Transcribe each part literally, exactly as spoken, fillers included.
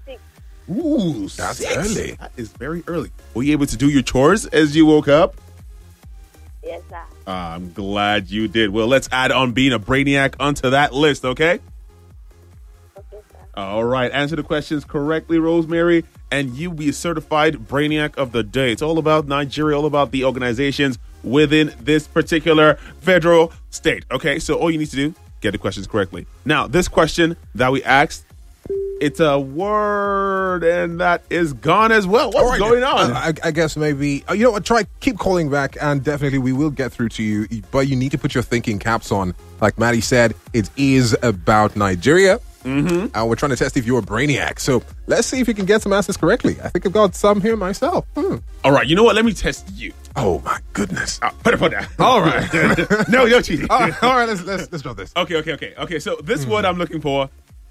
six. Ooh, That's six. early. That is very early. Were you able to do your chores as you woke up? Yes, sir. I'm glad you did. Well, let's add on being a brainiac onto that list, okay? Okay, sir. All right. Answer the questions correctly, Rosemary, and you'll be a certified brainiac of the day. It's all about Nigeria, all about the organizations within this particular federal state. Okay, so all you need to do, get the questions correctly. Now, this question that we asked, it's a word, and that is gone as well. What's All right. going on? Uh, I, I guess maybe, uh, you know what, try, keep calling back, and definitely we will get through to you, but you need to put your thinking caps on. Like Maddie said, it is about Nigeria, mm-hmm. and we're trying to test if you're a brainiac. So let's see if you can get some answers correctly. I think I've got some here myself. Hmm. All right, you know what? Let me test you. Oh, my goodness. Uh, put it, put it. All right. No, no cheating. all right, all right, let's, let's, let's drop this. Okay, okay, okay. Okay, so this word I'm looking for,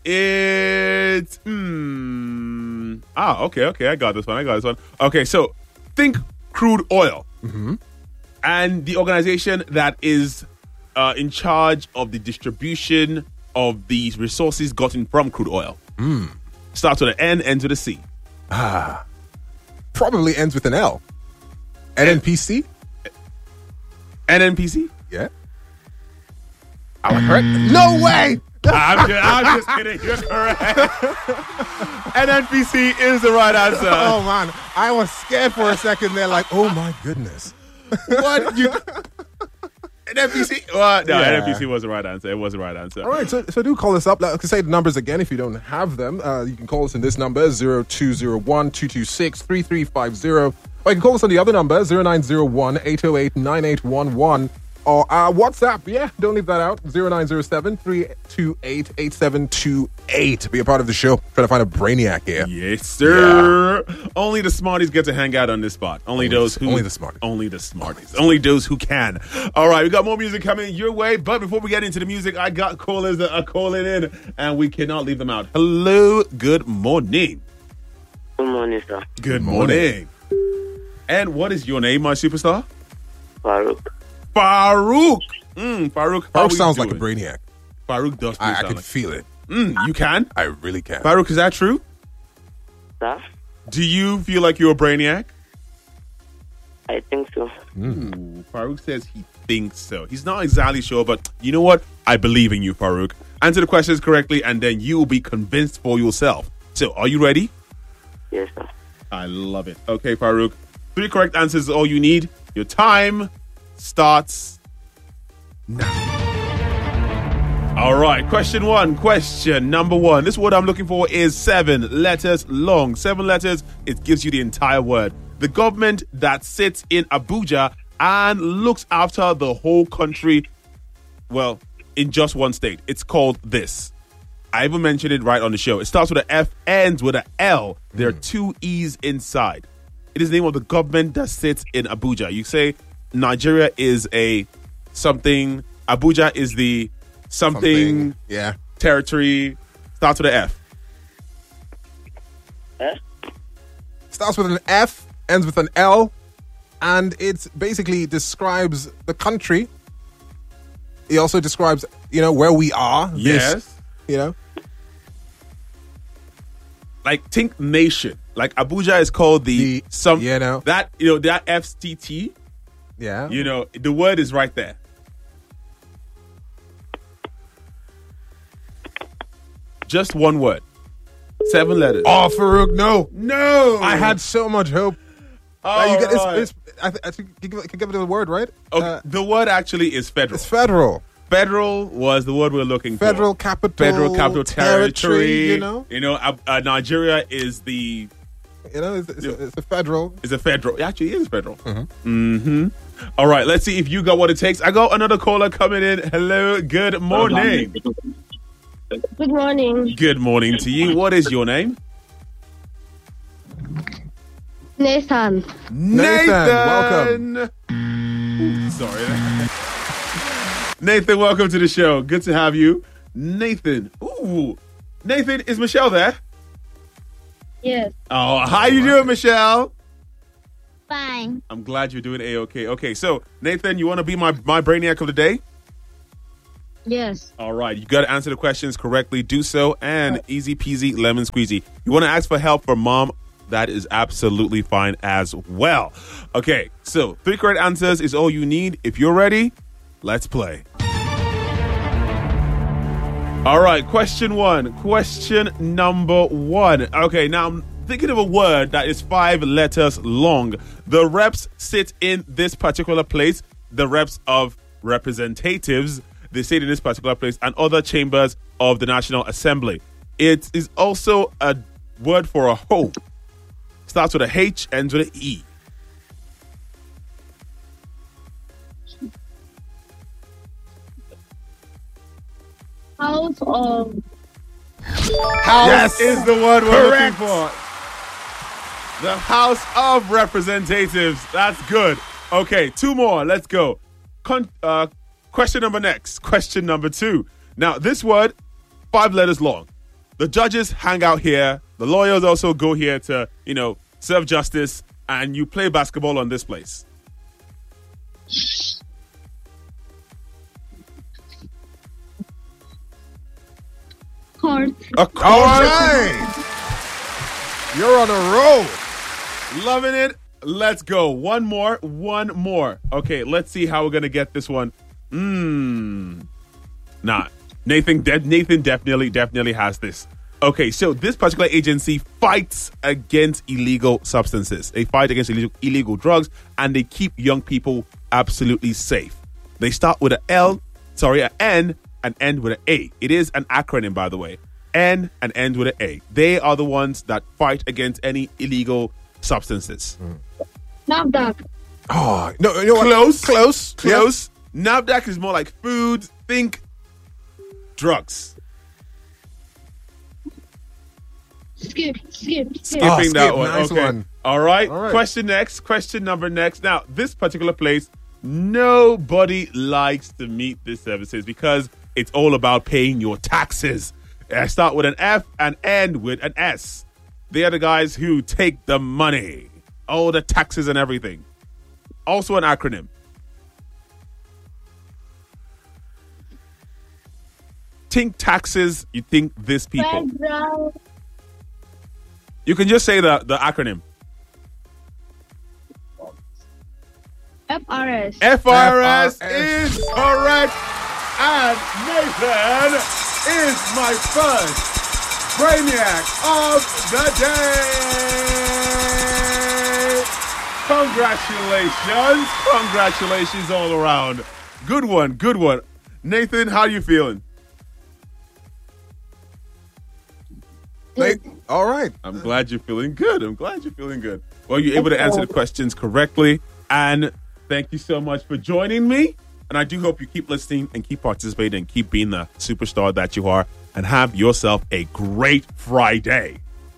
it's, hmm. Ah, okay, okay. I got this one. I got this one. Okay, so think crude oil. Mm-hmm. And the organization that is uh, in charge of the distribution of these resources gotten from crude oil. Mm. Starts with an N, ends with a C. Ah. Probably ends with an L. N N P C? N N P C? Yeah. Am I correct? No way! I'm just, I'm just kidding. You're correct. N N P C is the right answer. Oh, man. I was scared for a second there, like, oh, my goodness. What? You... N N P C? Well, no, Yeah. N N P C was the right answer. It was the right answer. All right, so, so do call us up. Like I say the numbers again if you don't have them. Uh, you can call us in this number, zero two zero one, two two six, three three five zero. Or you can call us on the other number, zero nine zero one, eight zero eight, nine eight one one. Or uh, WhatsApp, yeah, don't leave that out, zero nine zero seven, three two eight, eight seven two eight. Be a part of the show. Trying to find a brainiac here. Yes, sir. Yeah. Only the smarties get to hang out on this spot. Only, Only those the- who... only the smarties. Only the smarties. Only those who can. All right, we got more music coming your way. But before we get into the music, I got callers that are calling in, and we cannot leave them out. Hello, good morning. Good morning, sir. Good morning. And what is your name, my superstar? Farouk. Farouk. Mm, Farouk, how Farouk are you sounds like a doing? brainiac. Farouk does I, I sound can like... feel it. Mm, you can? I really can. Farouk, is that true? Sir? Do you feel like you're a brainiac? I think so. Ooh, Farouk says he thinks so. He's not exactly sure, but you know what? I believe in you, Farouk. Answer the questions correctly, and then you will be convinced for yourself. So, are you ready? Yes, sir. I love it. Okay, Farouk. Three correct answers is all you need. Your time starts now. All right, question one. Question number one. This word I'm looking for is seven letters long. Seven letters, it gives you the entire word. The government that sits in Abuja and looks after the whole country, well, in just one state. It's called this. I even mentioned it right on the show. It starts with an F, ends with an L. There are two E's inside. It is the name of the government that sits in Abuja. You say Nigeria is a something. Abuja is the something, Something, yeah. territory. Starts with an F. Eh? Starts with an F, ends with an L, and it basically describes the country. It also describes, you know, where we are. This, Yes. you know. Like think nation. Like Abuja is called the, The- some you know. that you know that F T T. Yeah. You know the word is right there. Just one word. Seven letters. Oh, Farouk, no. no! I had so much hope. Oh, Uh, you get, right. it's, it's, I, th- I think you can give it a word, right? Okay, Uh, the word actually is federal. it's federal. Federal was the word we're looking for. Federal capital. Federal capital territory. You know? You know, uh, uh, Nigeria is the You know, it's, it's, a, it's a federal. is a federal. It actually is federal. Mm-hmm. All right, let's see if you got what it takes. I got another caller coming in. Hello, good morning. Good morning. Good morning to you. What is your name? Nathan. Nathan, welcome. Ooh, sorry. Nathan, welcome to the show. Good to have you. Nathan. Ooh. Nathan, is Michelle there? Yes. Oh, how you doing, Michelle? Fine. I'm glad you're doing A-okay. Okay, so Nathan, you want to be my, my brainiac of the day? Yes. All right, you got to answer the questions correctly. Do so, and easy peasy lemon squeezy. You want to ask for help from mom? That is absolutely fine as well. Okay, so three correct answers is all you need. If you're ready, let's play. All right, question one. Question number one. Okay, now I'm thinking of a word that is five letters long. The reps sit in this particular place. The reps of representatives, they sit in this particular place, and other chambers of the National Assembly. It is also a word for a hope. Starts with a H, ends with an E. House of. House Yes, is the word we're Correct. looking for. The House of Representatives. That's good. Okay, two more. Let's go. Con- uh, question number next. Question number two. Now, this word, five letters long. The judges hang out here. The lawyers also go here to, you know, serve justice. And you play basketball on this place. Court. A court. All right. You're on a roll. Loving it. Let's go. One more. One more. Okay, let's see how we're going to get this one. Mmm. Nah. Nathan, de- Nathan definitely, definitely has this. Okay, so this particular agency fights against illegal substances. They fight against illegal, illegal drugs, and they keep young people absolutely safe. They start with an L, sorry, an N, and end with an A. It is an acronym, by the way. N and end with an A. They are the ones that fight against any illegal substances. NAFDAC. Oh, no, you know what? Close. Close. Close. NAFDAC is more like food. Think drugs. Skip. Skip. Skip. Skipping Oh, that skip. one. Nice okay. one. All right. All right. Question next. Question number next. Now, this particular place, nobody likes to meet these services because it's all about paying your taxes. I start with an F and end with an S. They are the guys who take the money, all the taxes and everything. Also an acronym. Think taxes, you think these people. Federal. You can just say the, the acronym. F R S. F R S F R S. is correct. And Nathan is my first Brainiac of the day. Congratulations. Congratulations all around. Good one. Good one. Nathan, how you feeling? Like, all right. I'm glad you're feeling good. I'm glad you're feeling good. Well, you're able to answer the questions correctly. And thank you so much for joining me. And I do hope you keep listening and keep participating and keep being the superstar that you are. And have yourself a great Friday.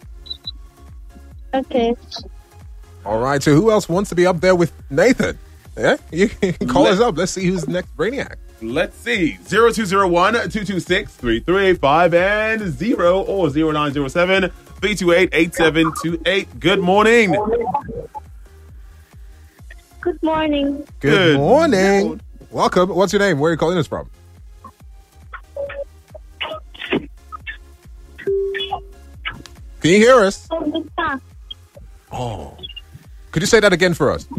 Okay. All right. So who else wants to be up there with Nathan? Yeah, you can call Let- us up. Let's see who's the next Brainiac. Let's see. zero two zero one, two two six, three three eight five and zero or zero nine zero seven, three two eight, eight seven two eight. Good morning. Good morning. Good, Good morning. morning. Welcome. What's your name? Where are you calling us from? Can you hear us? Oh. Could you say that again for us?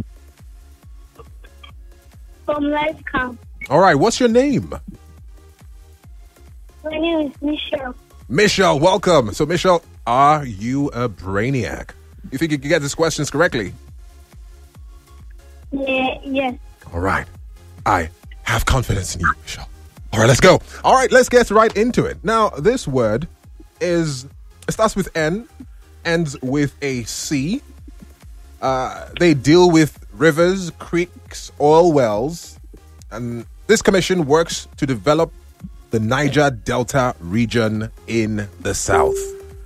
From Life Camp. All right. What's your name? My name is Michelle. Michelle, welcome. So, Michelle, are you a Brainiac? You think you can get these questions correctly? Yeah, yes. All right. I have confidence in you, Michelle. All right, let's go. All right, let's get right into it. Now, this word is, it starts with N, ends with a C. Uh, they deal with rivers, creeks, oil wells. And this commission works to develop the Niger Delta region in the south.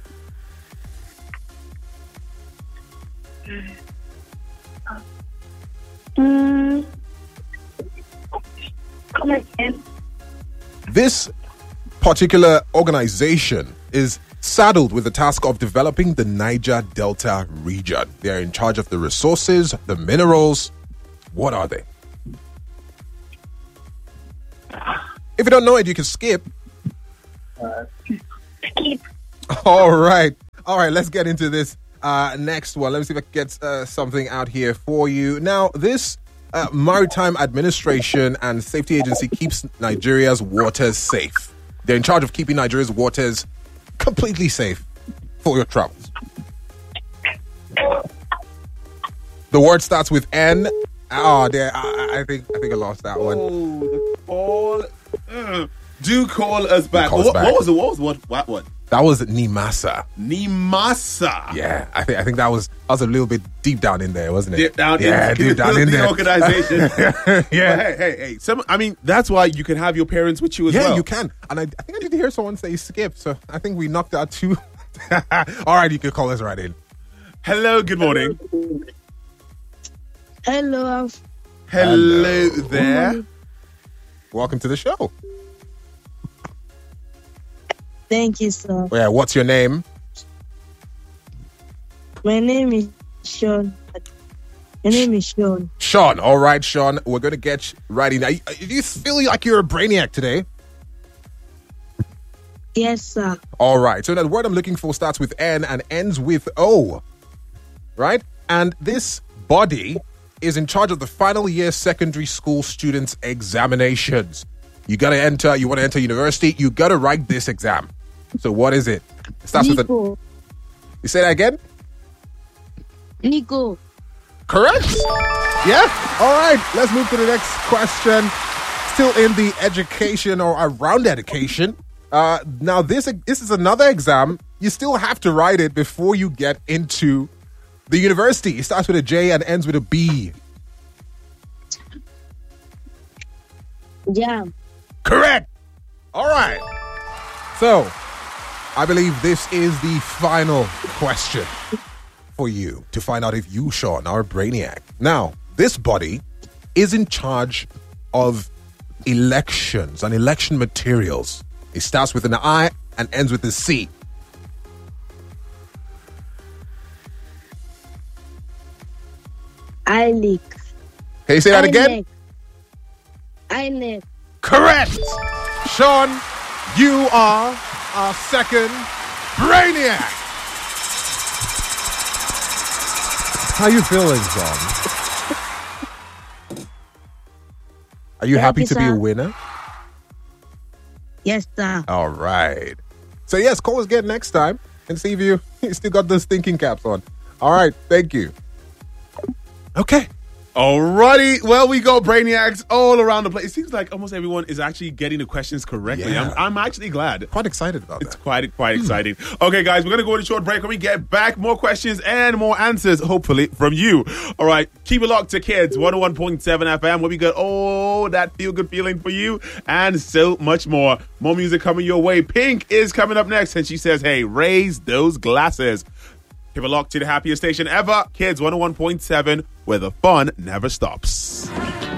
Mm. Come again. This particular organization is saddled with the task of developing the Niger Delta region. They are in charge of the resources, the minerals. What are they? If you don't know it, you can skip. Skip. All right. All right, let's get into this uh, next one. Let me see if I can get uh, something out here for you. Now, this uh, Maritime Administration and Safety Agency keeps Nigeria's waters safe. They're in charge of keeping Nigeria's waters completely safe for your travels. The word starts with N. Oh, there. I, I think I think I lost that one. Oh, the call. Uh, do call us back. Call us What, back. what was it? What was what? What? What? That was Nimasa. Nimasa. Yeah, I think I think that was that was a little bit deep down in there, wasn't it? Deep down, yeah, in, deep down in the there. organization. Yeah, But hey, hey, hey! Some, I mean, that's why you can have your parents with you as yeah, well. you can. And I, I think I did hear someone say skip, so I think we knocked out two. All right, you can call us right in. Hello. Good morning. Hello. Hello, there. Welcome to the show. Thank you, sir. Yeah, what's your name? My name is Sean. My name is Sean. Sean. All right, Sean. We're gonna get right in. Are you, do you feel like you're a brainiac today? Yes, sir. All right. So the word I'm looking for starts with N and ends with O. Right? And this body is in charge of the final year secondary school students' examinations. You got to enter, you want to enter university, you got to write this exam. So what is it? It starts with a. Nico. You say that again? Nico. Correct? Yeah? All right. Let's move to the next question. Still in the education or around education. Uh, now, this this is another exam. You still have to write it before you get into the university. It starts with a J and ends with a B. Yeah. Correct. All right. So, I believe this is the final question for you to find out if you, Sean, are a brainiac. Now, this body is in charge of elections and election materials. It starts with an I and ends with a C. I leak. Can you say that again? I neck. Correct. Sean, you are our second brainiac. How you feeling, John? Are you Thank happy you, to be a sir. winner? Yes, sir. All right. So yes, call us again next time and see if you, you still got those thinking caps on. All right. Thank you. Okay. Alrighty, well, we got brainiacs all around the place. It seems like almost everyone is actually getting the questions correctly. Yeah. I'm, I'm actually glad. Quite excited about It's that. quite quite exciting. Okay, guys, we're gonna go on a short break. When we get back, more questions and more answers, hopefully from you. All right, keep it locked to Kids one oh one point seven F M, where we got all that feel good feeling for you and so much more. More music coming your way. Pink is coming up next, and she says, "Hey, raise those glasses." Keep it locked to the happiest station ever, Kids one oh one point seven, where the fun never stops.